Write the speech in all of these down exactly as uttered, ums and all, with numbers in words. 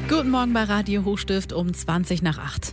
Guten Morgen bei Radio Hochstift um zwanzig nach acht.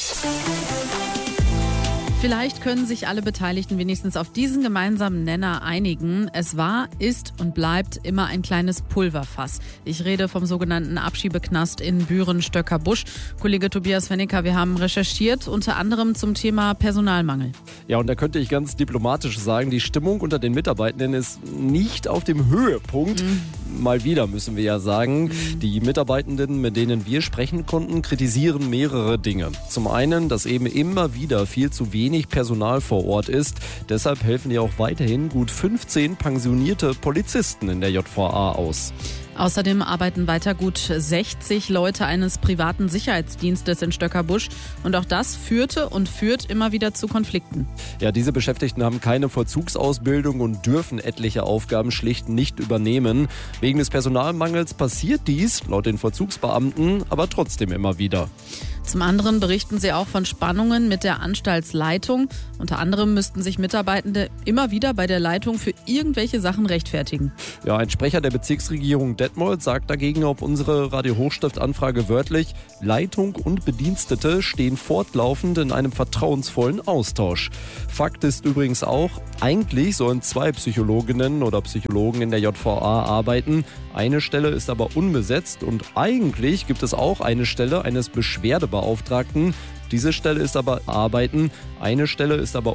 Vielleicht können sich alle Beteiligten wenigstens auf diesen gemeinsamen Nenner einigen. Es war, ist und bleibt immer ein kleines Pulverfass. Ich rede vom sogenannten Abschiebeknast in Büren-Stöckerbusch. Kollege Tobias Wennecker, wir haben recherchiert, unter anderem zum Thema Personalmangel. Ja, und da könnte ich ganz diplomatisch sagen, die Stimmung unter den Mitarbeitenden ist nicht auf dem Höhepunkt. Mhm. Mal wieder, müssen wir ja sagen. Mhm. Die Mitarbeitenden, mit denen wir sprechen konnten, kritisieren mehrere Dinge. Zum einen, dass eben immer wieder viel zu wenig Personal vor Ort ist. Deshalb helfen ja auch weiterhin gut fünfzehn pensionierte Polizisten in der J V A aus. Außerdem arbeiten weiter gut sechzig Leute eines privaten Sicherheitsdienstes in Stöckerbusch. Und auch das führte und führt immer wieder zu Konflikten. Ja, diese Beschäftigten haben keine Vollzugsausbildung und dürfen etliche Aufgaben schlicht nicht übernehmen. Wegen des Personalmangels passiert dies, laut den Vollzugsbeamten, aber trotzdem immer wieder. Zum anderen berichten sie auch von Spannungen mit der Anstaltsleitung. Unter anderem müssten sich Mitarbeitende immer wieder bei der Leitung für irgendwelche Sachen rechtfertigen. Ja, ein Sprecher der Bezirksregierung Detmold sagt dagegen auf unsere Radio Hochstift-Anfrage wörtlich, Leitung und Bedienstete stehen fortlaufend in einem vertrauensvollen Austausch. Fakt ist übrigens auch, eigentlich sollen zwei Psychologinnen oder Psychologen in der J V A arbeiten. Eine Stelle ist aber unbesetzt und eigentlich gibt es auch eine Stelle eines Beschwerdebeauftragten. Diese Stelle ist aber arbeiten, eine Stelle ist aber